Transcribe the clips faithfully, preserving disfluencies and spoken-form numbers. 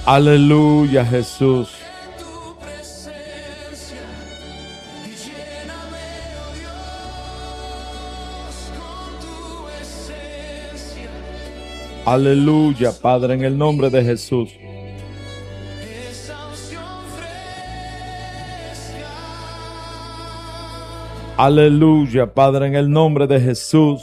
Aleluya, Jesús. Aleluya, Padre, en el nombre de Jesús. Aleluya, Padre, en el nombre de Jesús.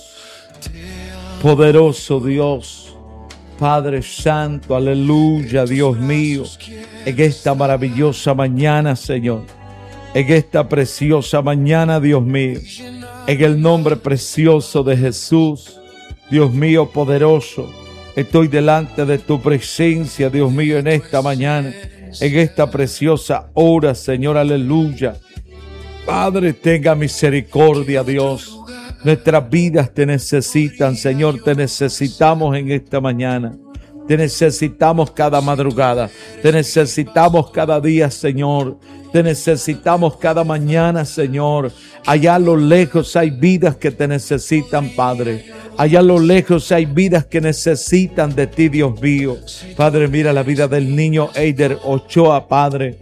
Poderoso Dios, Padre Santo, aleluya, Dios mío. En esta maravillosa mañana, Señor. En esta preciosa mañana, Dios mío. En el nombre precioso de Jesús, Dios mío poderoso. Estoy delante de tu presencia, Dios mío, en esta mañana, en esta preciosa hora, Señor, aleluya. Padre, tenga misericordia, Dios. Nuestras vidas te necesitan, Señor, te necesitamos en esta mañana. Te necesitamos cada madrugada, te necesitamos cada día, Señor. Te necesitamos cada mañana, Señor. Allá a lo lejos hay vidas que te necesitan, Padre. Allá a lo lejos hay vidas que necesitan de ti, Dios mío. Padre, mira la vida del niño Eider Ochoa, Padre.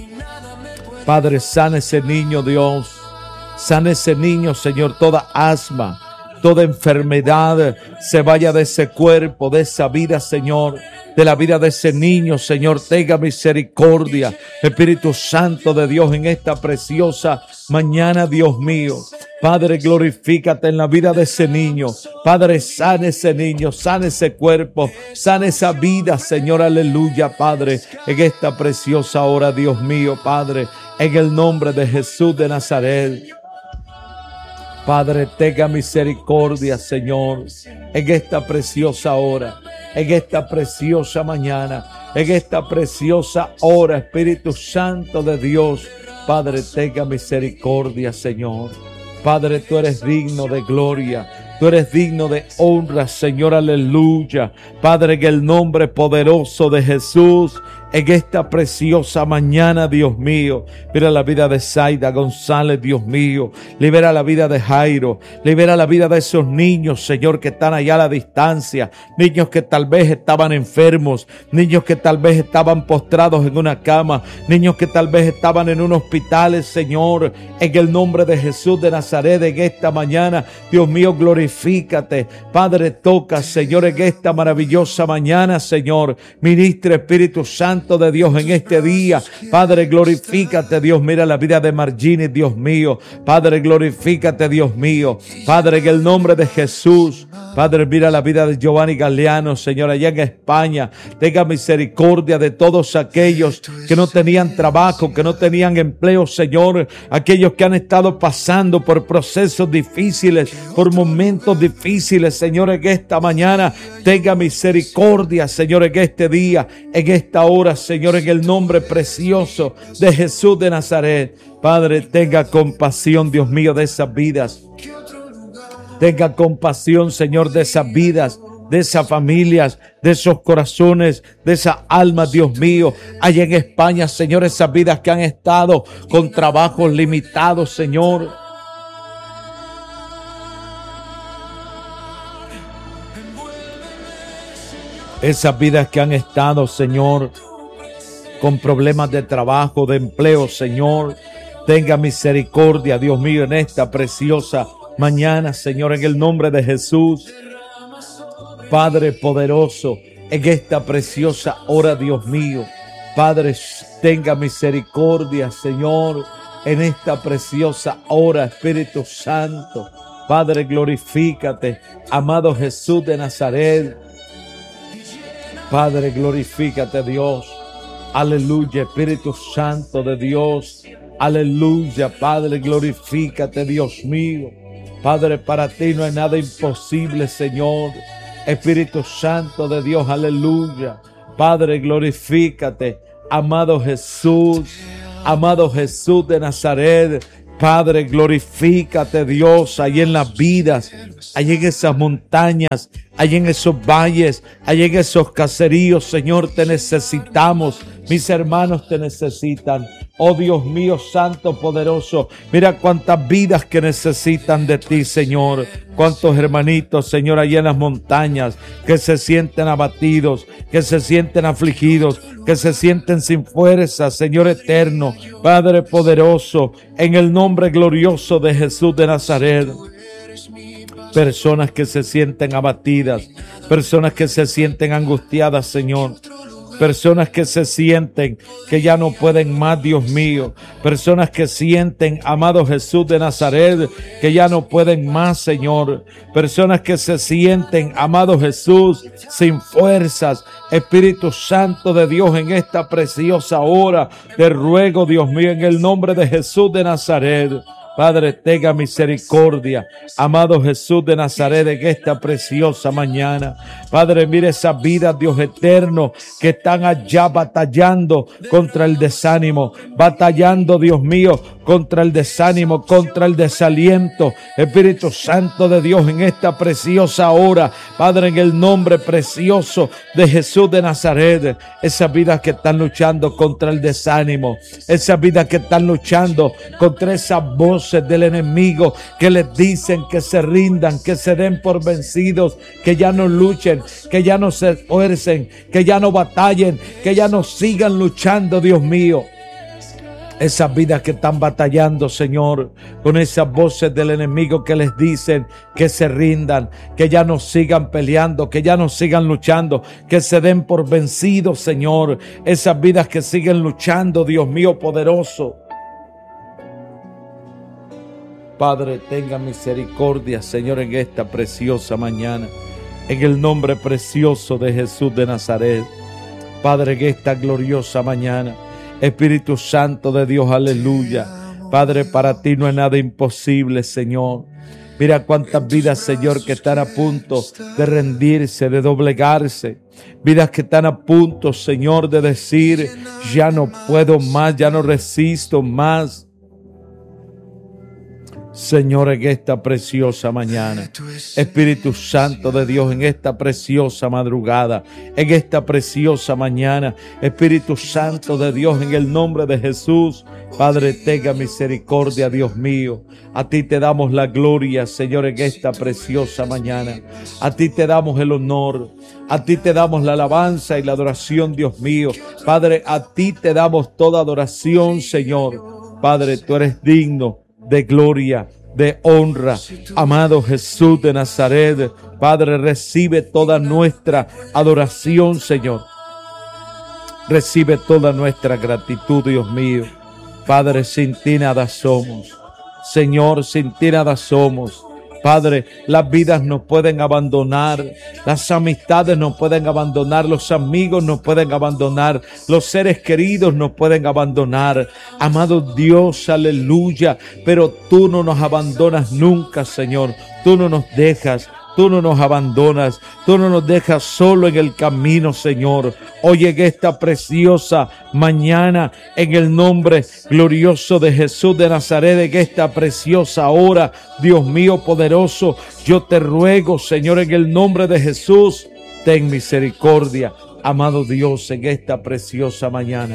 Padre, sana ese niño, Dios. Sana ese niño, Señor. Toda asma, toda enfermedad se vaya de ese cuerpo, de esa vida, Señor. De la vida de ese niño, Señor, tenga misericordia. Espíritu Santo de Dios, en esta preciosa mañana, Dios mío. Padre, glorifícate en la vida de ese niño. Padre, sana ese niño, sana ese cuerpo, sana esa vida, Señor, aleluya, Padre. En esta preciosa hora, Dios mío, Padre, en el nombre de Jesús de Nazaret. Padre, tenga misericordia, Señor, en esta preciosa hora, en esta preciosa mañana, en esta preciosa hora, Espíritu Santo de Dios. Padre, tenga misericordia, Señor. Padre, tú eres digno de gloria, tú eres digno de honra, Señor, aleluya. Padre, en el nombre poderoso de Jesús, en esta preciosa mañana, Dios mío, libera la vida de Zaida González, Dios mío, libera la vida de Jairo, libera la vida de esos niños, Señor, que están allá a la distancia, niños que tal vez estaban enfermos, niños que tal vez estaban postrados en una cama, niños que tal vez estaban en un hospital, Señor, en el nombre de Jesús de Nazaret, en esta mañana, Dios mío, glorifícate, Padre, toca, Señor, en esta maravillosa mañana, Señor, ministra Espíritu Santo de Dios en este día. Padre, glorifícate, Dios. Mira la vida de Margini, Dios mío. Padre, glorifícate, Dios mío. Padre, en el nombre de Jesús. Padre, mira la vida de Giovanni Galeano, Señor, allá en España. Tenga misericordia de todos aquellos que no tenían trabajo, que no tenían empleo, Señor. Aquellos que han estado pasando por procesos difíciles, por momentos difíciles, Señor, en esta mañana. Tenga misericordia, Señor, en este día, en esta hora, Señor, en el nombre precioso de Jesús de Nazaret. Padre, tenga compasión, Dios mío, de esas vidas. Tenga compasión, Señor, de esas vidas, de esas familias, de esos corazones, de esas almas, Dios mío. Allá en España, Señor, esas vidas que han estado con trabajos limitados, Señor. Esas vidas que han estado, Señor, con problemas de trabajo, de empleo, Señor. Tenga misericordia, Dios mío, en esta preciosa mañana, Señor, en el nombre de Jesús. Padre poderoso, en esta preciosa hora, Dios mío. Padre, tenga misericordia, Señor, en esta preciosa hora, Espíritu Santo. Padre, glorifícate, amado Jesús de Nazaret. Padre, glorifícate, Dios. Aleluya, Espíritu Santo de Dios. Aleluya, Padre, glorifícate, Dios mío. Padre, para ti no hay nada imposible, Señor. Espíritu Santo de Dios, aleluya. Padre, glorifícate, amado Jesús. Amado Jesús de Nazaret. Padre, glorifícate, Dios, ahí en las vidas, ahí en esas montañas, ahí en esos valles, ahí en esos caseríos, Señor, te necesitamos. Mis hermanos te necesitan. Oh Dios mío, santo, poderoso. Mira cuántas vidas que necesitan de ti, Señor. Cuántos hermanitos, Señor, allá en las montañas, que se sienten abatidos, que se sienten afligidos. que se sienten sin fuerza, Señor eterno, Padre poderoso, en el nombre glorioso de Jesús de Nazaret. Personas que se sienten abatidas, personas que se sienten angustiadas, Señor. Personas que se sienten que ya no pueden más, Dios mío. Personas que sienten, amado Jesús de Nazaret, que ya no pueden más, Señor. Personas que se sienten, amado Jesús, sin fuerzas. Espíritu Santo de Dios, en esta preciosa hora, te ruego, Dios mío, en el nombre de Jesús de Nazaret. Padre, tenga misericordia, amado Jesús de Nazaret, en esta preciosa mañana. Padre, mire esas vidas, Dios eterno, que están allá batallando contra el desánimo, batallando, Dios mío, contra el desánimo, contra el desaliento. Espíritu Santo de Dios, en esta preciosa hora, Padre, en el nombre precioso de Jesús de Nazaret, esas vidas que están luchando contra el desánimo, esas vidas que están luchando contra esas voces del enemigo que les dicen que se rindan, que se den por vencidos, que ya no luchen, que ya no se esfuercen, que ya no batallen, que ya no sigan luchando, Dios mío. Esas vidas que están batallando, Señor, con esas voces del enemigo que les dicen que se rindan, que ya no sigan peleando, que ya no sigan luchando, que se den por vencidos, Señor. Esas vidas que siguen luchando, Dios mío poderoso. Padre, tenga misericordia, Señor, en esta preciosa mañana. En el nombre precioso de Jesús de Nazaret. Padre, en esta gloriosa mañana. Espíritu Santo de Dios, aleluya. Padre, para ti no hay nada imposible, Señor. Mira cuántas vidas, Señor, que están a punto de rendirse, de doblegarse. Vidas que están a punto, Señor, de decir, ya no puedo más, ya no resisto más. Señor, en esta preciosa mañana, Espíritu Santo de Dios, en esta preciosa madrugada, en esta preciosa mañana, Espíritu Santo de Dios, en el nombre de Jesús, Padre, tenga misericordia, Dios mío. A ti te damos la gloria, Señor, en esta preciosa mañana. A ti te damos el honor, a ti te damos la alabanza y la adoración, Dios mío. Padre, a ti te damos toda adoración, Señor. Padre, tú eres digno de gloria, de honra. Amado Jesús de Nazaret, Padre, recibe toda nuestra adoración, Señor. Recibe toda nuestra gratitud, Dios mío. Padre, sin ti nada somos. Señor, sin ti nada somos. Padre, las vidas nos pueden abandonar, las amistades nos pueden abandonar, los amigos nos pueden abandonar, los seres queridos nos pueden abandonar. Amado Dios, aleluya, pero tú no nos abandonas nunca, Señor. Tú no nos dejas. Tú no nos abandonas, tú no nos dejas solo en el camino, Señor. Hoy en esta preciosa mañana, en el nombre glorioso de Jesús de Nazaret, en esta preciosa hora, Dios mío poderoso, yo te ruego, Señor, en el nombre de Jesús, ten misericordia, amado Dios, en esta preciosa mañana.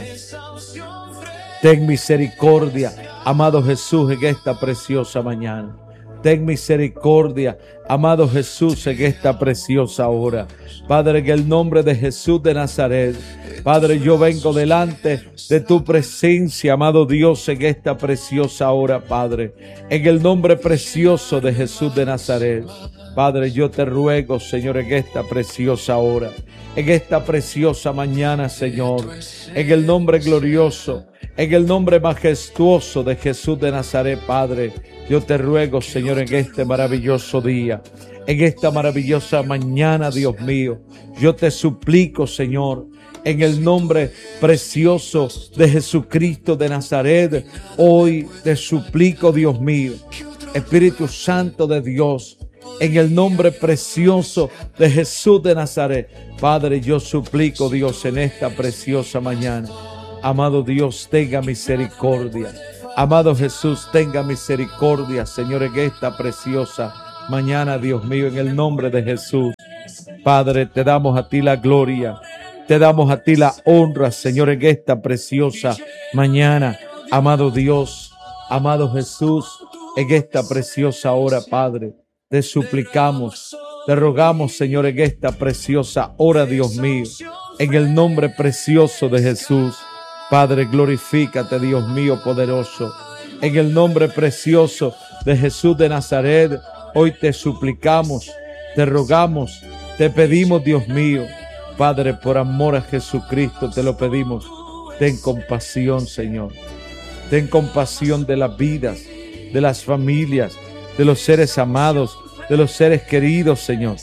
Ten misericordia, amado Jesús, en esta preciosa mañana. Ten misericordia, amado Jesús, en esta preciosa hora. Padre, en el nombre de Jesús de Nazaret, Padre, yo vengo delante de tu presencia, amado Dios, en esta preciosa hora, Padre. En el nombre precioso de Jesús de Nazaret. Padre, yo te ruego, Señor, en esta preciosa hora, en esta preciosa mañana, Señor, en el nombre glorioso, en el nombre majestuoso de Jesús de Nazaret, Padre, yo te ruego, Señor, en este maravilloso día, en esta maravillosa mañana, Dios mío, yo te suplico, Señor, en el nombre precioso de Jesucristo de Nazaret, hoy te suplico, Dios mío, Espíritu Santo de Dios, en el nombre precioso de Jesús de Nazaret, Padre, yo suplico, Dios, en esta preciosa mañana, amado Dios, tenga misericordia. Amado Jesús, tenga misericordia, Señor, en esta preciosa mañana, Dios mío, en el nombre de Jesús. Padre, te damos a ti la gloria, te damos a ti la honra, Señor, en esta preciosa mañana. Amado Dios, amado Jesús, en esta preciosa hora, Padre, te suplicamos, te rogamos, Señor, en esta preciosa hora, Dios mío. en el nombre precioso de Jesús. Padre, glorifícate, Dios mío poderoso. En el nombre precioso de Jesús de Nazaret, hoy te suplicamos, te rogamos, te pedimos, Dios mío. Padre, por amor a Jesucristo te lo pedimos. Ten compasión, Señor. Ten compasión de las vidas, de las familias, de los seres amados, de los seres queridos, Señor.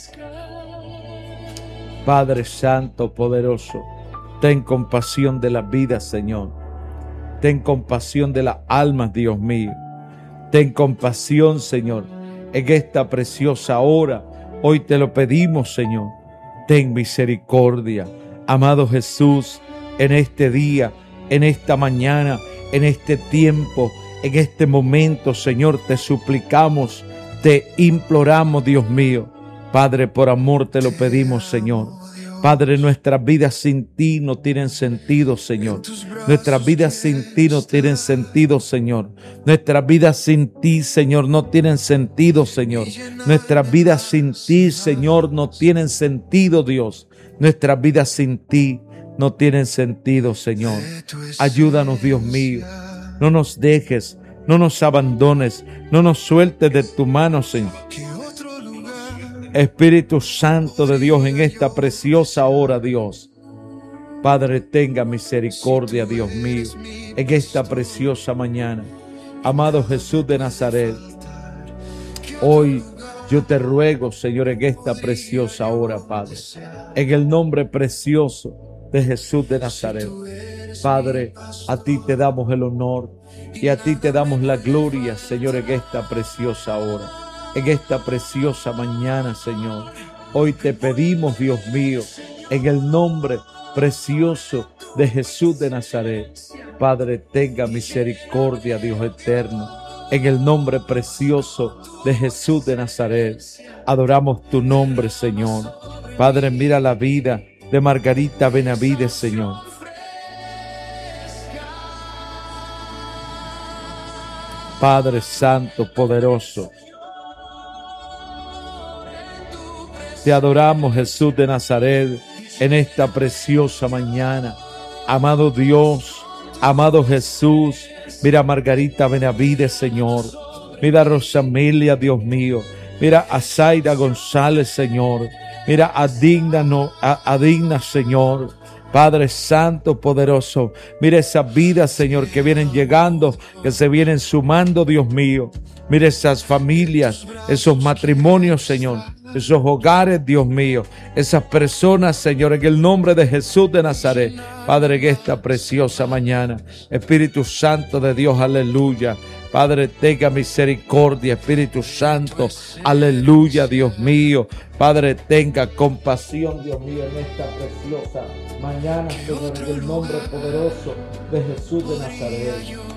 Padre Santo, poderoso, ten compasión de las vidas, Señor. Ten compasión de las almas, Dios mío. Ten compasión, Señor, en esta preciosa hora. Hoy te lo pedimos, Señor. Ten misericordia, amado Jesús, en este día, en esta mañana, en este tiempo, en este momento, Señor, te suplicamos, te imploramos, Dios mío. Padre, por amor te lo pedimos, Señor. Padre, nuestras vidas sin ti no tienen sentido, Señor. Nuestras vidas sin ti no tienen sentido, Señor. Nuestras vidas sin ti, Señor, no tienen sentido, Señor. Nuestras vidas sin ti, Señor, no tienen sentido, Dios. Nuestras vidas sin ti no tienen sentido, Señor. Ayúdanos, Dios mío. No nos dejes, no nos abandones, no nos sueltes de tu mano, Señor. Espíritu Santo de Dios, en esta preciosa hora, Dios. Padre, tenga misericordia, Dios mío, en esta preciosa mañana. Amado Jesús de Nazaret, hoy yo te ruego, Señor, en esta preciosa hora, Padre, en el nombre precioso de Jesús de Nazaret. Padre, a ti te damos el honor y a ti te damos la gloria, Señor, en esta preciosa hora. En esta preciosa mañana, Señor, hoy te pedimos, Dios mío, en el nombre precioso de Jesús de Nazaret. Padre, tenga misericordia, Dios eterno. En el nombre precioso de Jesús de Nazaret, adoramos tu nombre, Señor. Padre, mira la vida de Margarita Benavides, Señor. Padre Santo, poderoso, te adoramos, Jesús de Nazaret, en esta preciosa mañana. Amado Dios, amado Jesús, mira a Margarita Benavides, Señor. Mira a Rosamilia, Dios mío. Mira a Zaida González, Señor. Mira a Digna, no, a, a Digna, Señor. Padre Santo, poderoso, mira esas vidas, Señor, que vienen llegando, que se vienen sumando, Dios mío. Mira esas familias, esos matrimonios, Señor, esos hogares, Dios mío, esas personas, Señor, en el nombre de Jesús de Nazaret. Padre, en esta preciosa mañana, Espíritu Santo de Dios, aleluya. Padre, tenga misericordia, Espíritu Santo, aleluya, Dios mío. Padre, tenga compasión, Dios mío, en esta preciosa mañana, Señor, en el nombre poderoso de Jesús de Nazaret.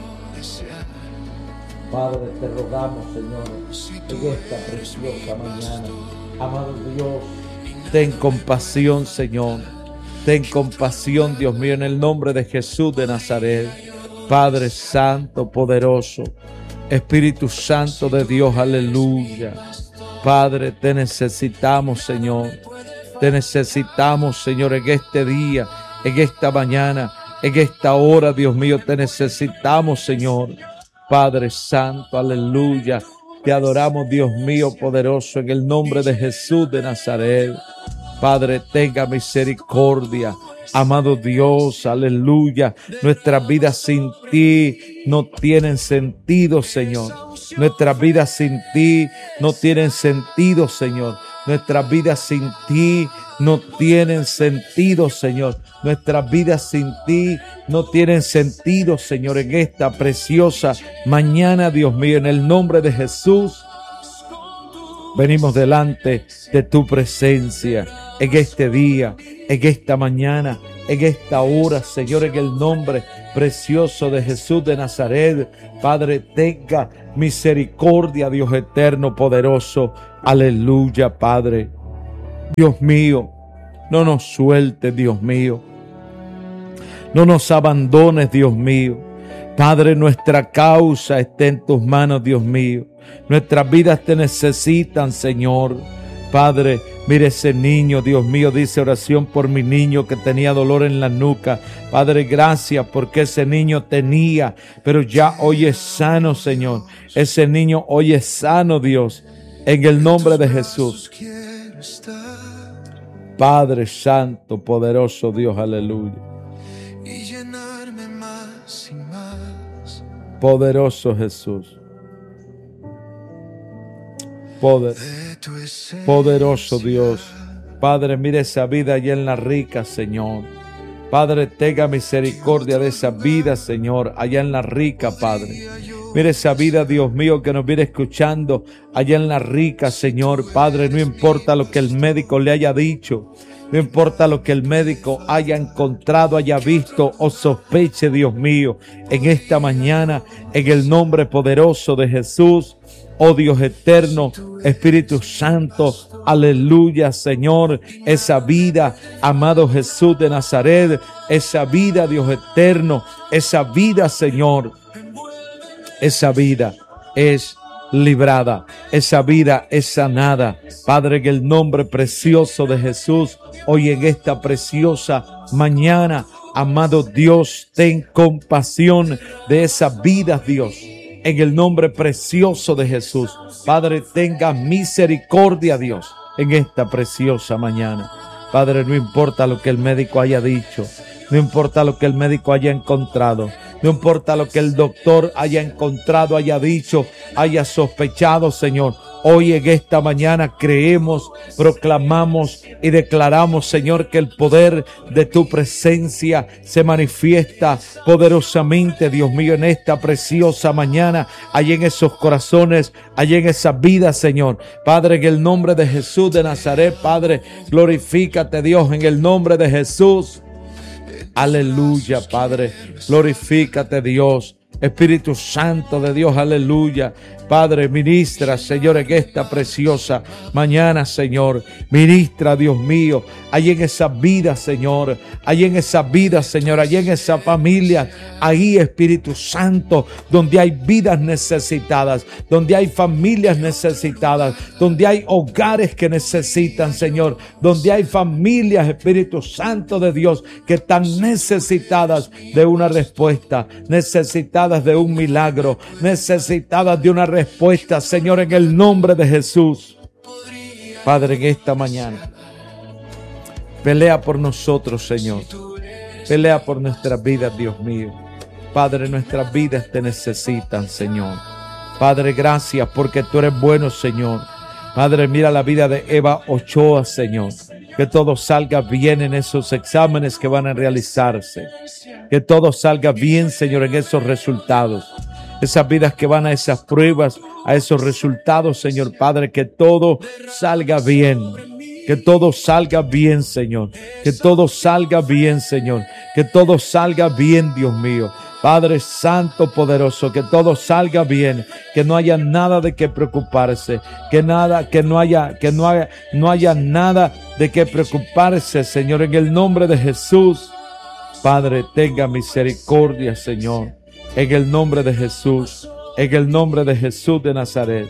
Padre, te rogamos, Señor, en esta preciosa mañana. Amado Dios, ten compasión, Señor. Ten compasión, Dios mío, en el nombre de Jesús de Nazaret. Padre Santo, poderoso, Espíritu Santo de Dios, aleluya. Padre, te necesitamos, Señor. Te necesitamos, Señor, en este día, en esta mañana, en esta hora, Dios mío, te necesitamos, Señor. Padre Santo, aleluya. Te adoramos, Dios mío, poderoso, en el nombre de Jesús de Nazaret. Padre, tenga misericordia. Amado Dios, aleluya. Nuestras vidas sin ti no tienen sentido, Señor. Nuestras vidas sin ti no tienen sentido, Señor. Nuestras vidas sin ti no tienen sentido, Señor. Nuestras vidas sin ti no tienen sentido, Señor. En esta preciosa mañana, Dios mío, en el nombre de Jesús, venimos delante de tu presencia en este día, en esta mañana, en esta hora, Señor, en el nombre precioso de Jesús de Nazaret. Padre, tenga misericordia, Dios eterno, poderoso. Aleluya, Padre. Dios mío, no nos sueltes, Dios mío. No nos abandones, Dios mío. Padre, nuestra causa está en tus manos, Dios mío. Nuestras vidas te necesitan, Señor. Padre, Mire ese niño, Dios mío, dice oración por mi niño que tenía dolor en la nuca. Padre, gracias porque ese niño tenía, pero ya hoy es sano, Señor. Ese niño hoy es sano, Dios, en el nombre de Jesús. Padre Santo, poderoso Dios, aleluya. Poderoso Jesús. Poder, poderoso Dios. Padre, mire esa vida allá en la rica, Señor. Padre, tenga misericordia de esa vida, Señor, allá en la rica, Padre. Mire esa vida, Dios mío, que nos viene escuchando allá en la rica, Señor. Padre, no importa lo que el médico le haya dicho, no importa lo que el médico haya encontrado, haya visto o sospeche, Dios mío, en esta mañana, en el nombre poderoso de Jesús. Oh Dios eterno, Espíritu Santo, aleluya, Señor, esa vida, amado Jesús de Nazaret, esa vida, Dios eterno, esa vida, Señor, esa vida es librada, esa vida es sanada. Padre, en el nombre precioso de Jesús, hoy en esta preciosa mañana, amado Dios, ten compasión de esas vidas, Dios. En el nombre precioso de Jesús, Padre, tenga misericordia, Dios, en esta preciosa mañana. Padre, no importa lo que el médico haya dicho, no importa lo que el médico haya encontrado, no importa lo que el doctor haya encontrado, haya dicho, haya sospechado, Señor. Hoy en esta mañana creemos, proclamamos y declaramos, Señor, que el poder de tu presencia se manifiesta poderosamente, Dios mío, en esta preciosa mañana, allí en esos corazones, allí en esas vidas, Señor. Padre, en el nombre de Jesús de Nazaret, Padre, glorifícate, Dios, en el nombre de Jesús. Aleluya, Padre, glorifícate, Dios. Espíritu Santo de Dios, aleluya. Padre, ministra, Señor, en esta preciosa mañana, Señor. Ministra, Dios mío, allí en esa vida, Señor. Allí en esa vida, Señor. Allí en esa familia. Ahí, Espíritu Santo, donde hay vidas necesitadas. Donde hay familias necesitadas. Donde hay hogares que necesitan, Señor. Donde hay familias, Espíritu Santo de Dios, que están necesitadas de una respuesta. Necesitadas de un milagro. Necesitadas de una respuesta. Respuesta, Señor, en el nombre de Jesús. Padre, en esta mañana, pelea por nosotros, Señor. Pelea por nuestras vidas, Dios mío. Padre, nuestras vidas te necesitan, Señor. Padre, gracias porque tú eres bueno, Señor. Padre, mira la vida de Eva Ochoa, Señor. Que todo salga bien en esos exámenes que van a realizarse. Que todo salga bien, Señor, en esos resultados. Esas vidas que van a esas pruebas, a esos resultados, Señor Padre, que todo salga bien, que todo salga bien, Señor, que todo salga bien, Señor, que todo salga bien, Dios mío. Padre Santo poderoso, que todo salga bien, que no haya nada de qué preocuparse, que nada, que no haya, que no haya, no haya nada de qué preocuparse, Señor, en el nombre de Jesús. Padre, tenga misericordia, Señor. En el nombre de Jesús, en el nombre de Jesús de Nazaret.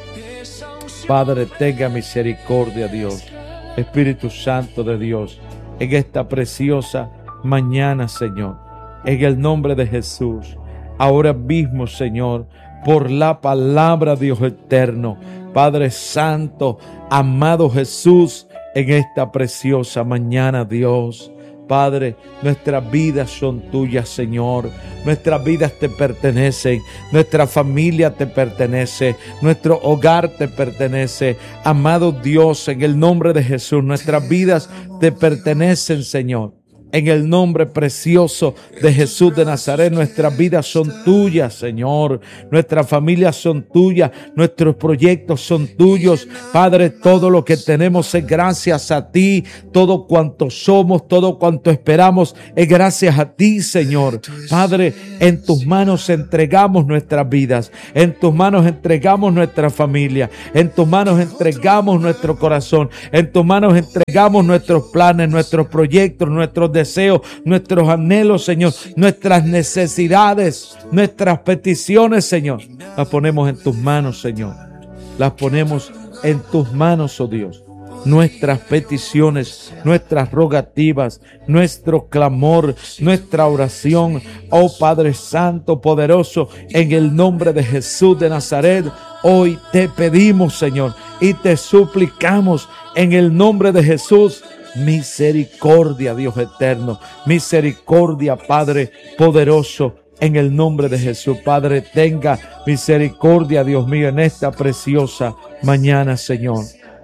Padre, tenga misericordia, Dios. Espíritu Santo de Dios, en esta preciosa mañana, Señor. En el nombre de Jesús. Ahora mismo, Señor, por la palabra, Dios eterno. Padre Santo, amado Jesús, en esta preciosa mañana, Dios. Padre, nuestras vidas son tuyas, Señor. Nuestras vidas te pertenecen. Nuestra familia te pertenece. Nuestro hogar te pertenece. Amado Dios, en el nombre de Jesús, nuestras vidas te pertenecen, Señor. En el nombre precioso de Jesús de Nazaret, nuestras vidas son tuyas, Señor. Nuestras familias son tuyas. Nuestros proyectos son tuyos. Padre, todo lo que tenemos es gracias a ti. Todo cuanto somos, todo cuanto esperamos es gracias a ti, Señor. Padre, en tus manos entregamos nuestras vidas. En tus manos entregamos nuestra familia. En tus manos entregamos nuestro corazón. En tus manos entregamos nuestros planes, nuestros proyectos, nuestros deseos, nuestros anhelos, Señor, nuestras necesidades, nuestras peticiones, Señor, las ponemos en tus manos, Señor. Las ponemos en tus manos, oh Dios. nuestras peticiones, nuestras rogativas, nuestro clamor, nuestra oración. Oh Padre Santo, poderoso, en el nombre de Jesús de Nazaret, hoy te pedimos, Señor, y te suplicamos en el nombre de Jesús. Misericordia, Dios eterno. Misericordia, Padre poderoso, en el nombre de Jesús. Padre, tenga misericordia, Dios mío, en esta preciosa mañana, Señor.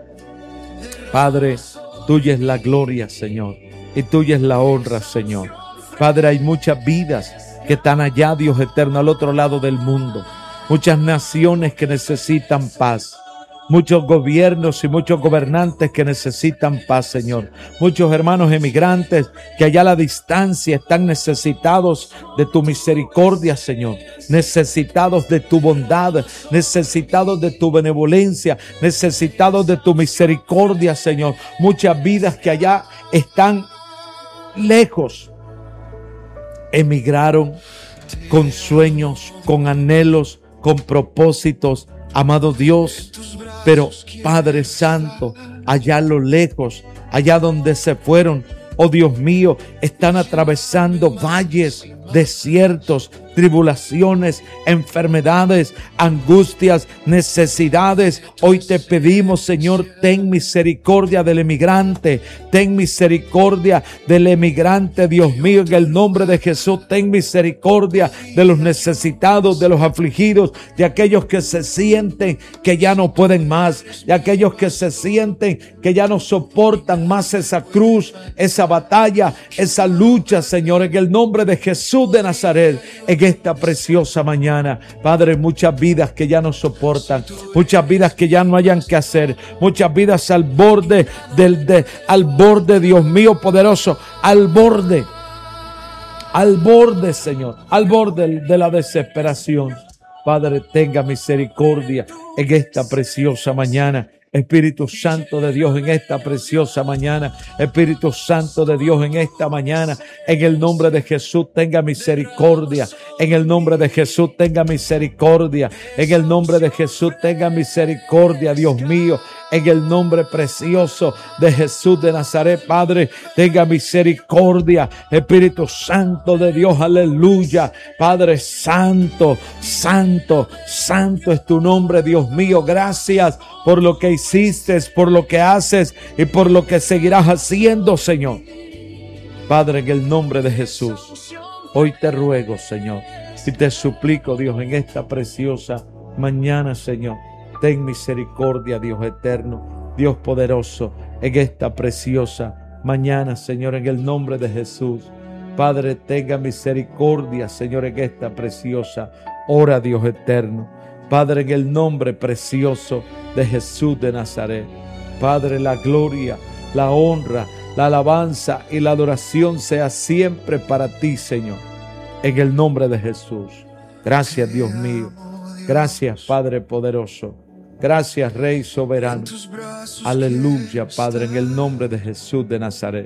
Padre, tuya es la gloria, Señor, y tuya es la honra, Señor. Padre, hay muchas vidas que están allá, Dios eterno, al otro lado del mundo. Muchas naciones que necesitan paz. Muchos gobiernos y muchos gobernantes que necesitan paz, Señor. Muchos hermanos emigrantes que allá a la distancia están necesitados de tu misericordia, Señor. Necesitados de tu bondad, necesitados de tu benevolencia, necesitados de tu misericordia, Señor. Muchas vidas que allá están lejos, emigraron con sueños, con anhelos, con propósitos, amado Dios. Pero Padre Santo, allá a lo lejos, allá donde se fueron, oh Dios mío, están atravesando valles, desiertos, tribulaciones, enfermedades, angustias, necesidades. Hoy te pedimos, Señor, ten misericordia del emigrante, ten misericordia del emigrante, Dios mío, en el nombre de Jesús. Ten misericordia de los necesitados, de los afligidos, de aquellos que se sienten que ya no pueden más, de aquellos que se sienten que ya no soportan más esa cruz, esa batalla, esa lucha, Señor, en el nombre de Jesús de Nazaret. En esta preciosa mañana, Padre, muchas vidas que ya no soportan, muchas vidas que ya no hayan que hacer, muchas vidas al borde del de, al borde, Dios mío poderoso, al borde, al borde, Señor, al borde de la desesperación. Padre, tenga misericordia en esta preciosa mañana. Espíritu Santo de Dios, en esta preciosa mañana. Espíritu Santo de Dios, en esta mañana. En el nombre de Jesús, tenga misericordia. En el nombre de Jesús, tenga misericordia. En el nombre de Jesús, tenga misericordia, Dios mío. En el nombre precioso de Jesús de Nazaret, Padre, tenga misericordia. Espíritu Santo de Dios, aleluya. Padre Santo, Santo, Santo es tu nombre, Dios mío. Gracias por lo que hiciste, por lo que haces y por lo que seguirás haciendo, Señor. Padre, en el nombre de Jesús, hoy te ruego, Señor, y te suplico, Dios, en esta preciosa mañana, Señor, ten misericordia, Dios eterno, Dios poderoso, en esta preciosa mañana, Señor, en el nombre de Jesús. Padre, tenga misericordia, Señor, en esta preciosa hora, Dios eterno. Padre, en el nombre precioso de Jesús de Nazaret. Padre, la gloria, la honra, la alabanza y la adoración sea siempre para ti, Señor. En el nombre de Jesús. Gracias, Dios mío. Gracias, Padre poderoso. Gracias, Rey soberano. Aleluya, Padre, en el nombre de Jesús de Nazaret.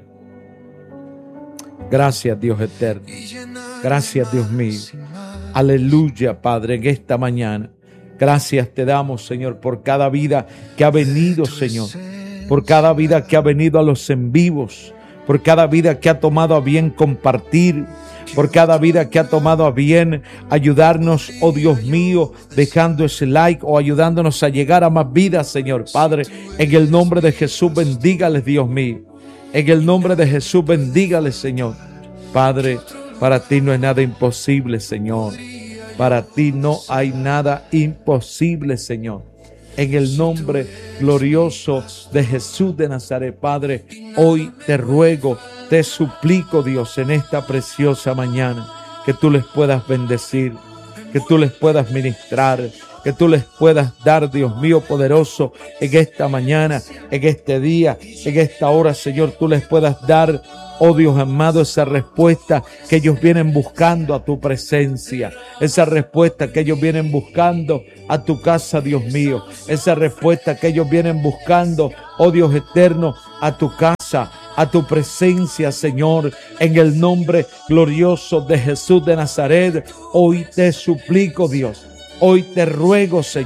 Gracias, Dios eterno. Gracias, Dios mío. Aleluya, Padre, en esta mañana. Gracias te damos, Señor, por cada vida que ha venido, Señor. Por cada vida que ha venido a los en vivos. Por cada vida que ha tomado a bien compartir. Por cada vida que ha tomado a bien ayudarnos, oh Dios mío, dejando ese like o ayudándonos a llegar a más vidas, Señor. Padre, en el nombre de Jesús, bendígales, Dios mío. En el nombre de Jesús, bendígales, Señor. Padre, para ti no hay nada imposible, Señor. Para ti no hay nada imposible, Señor. En el nombre glorioso de Jesús de Nazaret, Padre, hoy te ruego, te suplico, Dios, en esta preciosa mañana, que tú les puedas bendecir, que tú les puedas ministrar, que tú les puedas dar, Dios mío poderoso, en esta mañana, en este día, en esta hora, Señor, tú les puedas dar, oh Dios amado, esa respuesta que ellos vienen buscando a tu presencia, esa respuesta que ellos vienen buscando a tu casa, Dios mío, esa respuesta que ellos vienen buscando, oh Dios eterno, a tu casa, a tu presencia, Señor, en el nombre glorioso de Jesús de Nazaret. Hoy te suplico, Dios, hoy te ruego, Señor,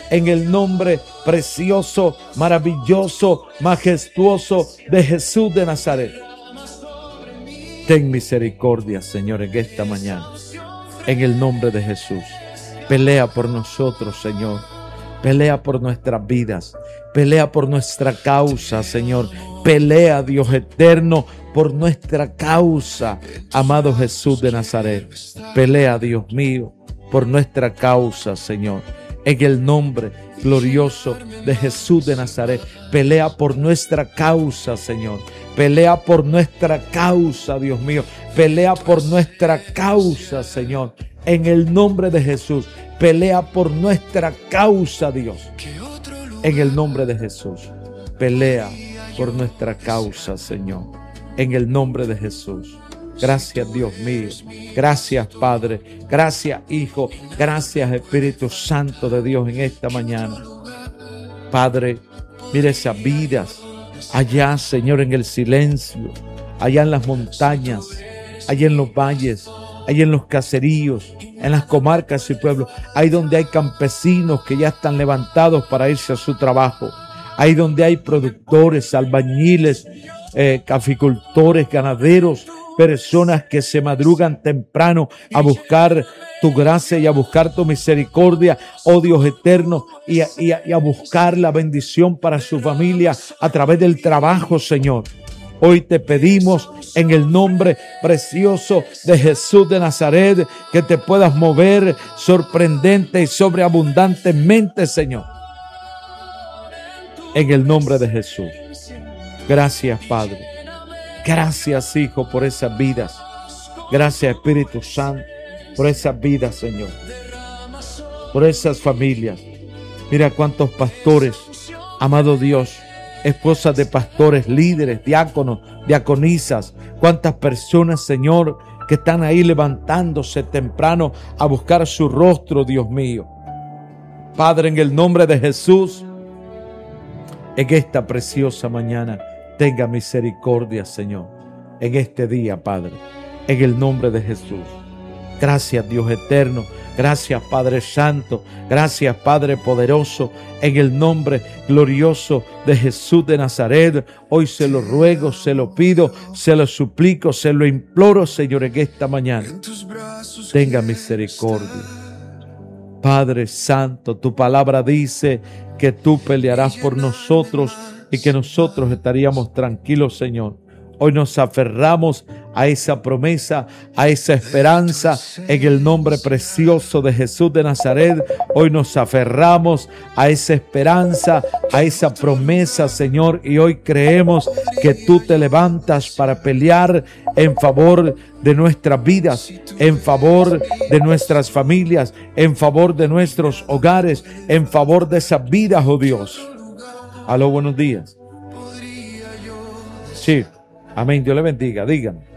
en el nombre precioso, maravilloso, majestuoso de Jesús de Nazaret. Ten misericordia, Señor, en esta mañana, en el nombre de Jesús. Pelea por nosotros, Señor. Pelea por nuestras vidas. Pelea por nuestra causa, Señor. Pelea, Dios eterno, por nuestra causa, amado Jesús de Nazaret. Pelea, Dios mío, por nuestra causa, Señor. En el nombre glorioso de Jesús de Nazaret. Pelea por nuestra causa, Señor. Pelea por nuestra causa, Dios mío. Pelea por nuestra causa, Señor. En el nombre de Jesús. Pelea por nuestra causa, Dios. En el nombre de Jesús. Pelea por nuestra causa, Señor. En el nombre de Jesús. Gracias, Dios mío. Gracias, Padre. Gracias, Hijo. Gracias, Espíritu Santo de Dios, en esta mañana. Padre, mire esas vidas allá, Señor, en el silencio, allá en las montañas, allá en los valles, allá en los caseríos, en las comarcas y pueblos, ahí donde hay campesinos que ya están levantados para irse a su trabajo, ahí donde hay productores, albañiles, eh, caficultores, ganaderos, personas que se madrugan temprano a buscar tu gracia y a buscar tu misericordia, oh Dios eterno, y a, y a, y a buscar la bendición para su familia a través del trabajo, Señor. Hoy te pedimos en el nombre precioso de Jesús de Nazaret que te puedas mover sorprendente y sobreabundantemente, Señor. En el nombre de Jesús. Gracias, Padre. Gracias, Hijo, por esas vidas. Gracias, Espíritu Santo, por esas vidas, Señor. Por esas familias. Mira cuántos pastores, amado Dios, esposas de pastores, líderes, diáconos, diaconisas, cuántas personas, Señor, que están ahí levantándose temprano a buscar su rostro, Dios mío. Padre, en el nombre de Jesús, en esta preciosa mañana, tenga misericordia, Señor, en este día, Padre, en el nombre de Jesús. Gracias, Dios eterno. Gracias, Padre Santo. Gracias, Padre poderoso. En el nombre glorioso de Jesús de Nazaret, hoy se lo ruego, se lo pido, se lo suplico, se lo imploro, Señor, en esta mañana. Tenga misericordia. Padre Santo, tu palabra dice que tú pelearás por nosotros y que nosotros estaríamos tranquilos, Señor. Hoy nos aferramos a esa promesa, a esa esperanza, en el nombre precioso de Jesús de Nazaret. Hoy nos aferramos a esa esperanza, a esa promesa, Señor, y hoy creemos que tú te levantas para pelear en favor de nuestras vidas, en favor de nuestras familias, en favor de nuestros hogares, en favor de esas vidas, oh Dios. Aló, buenos días. Sí. Amén. Dios le bendiga. Díganme.